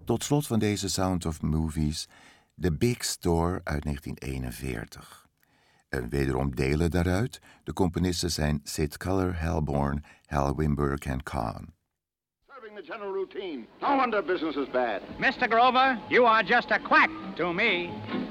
Tot slot van deze Sound of Movies The Big Store uit 1941. En wederom delen daaruit. De componisten zijn Sid Culler, Hal Bourne, Hal Wimberg en Kahn. Serving the general routine. No wonder business is bad. Mr. Grover, you are just a quack to me.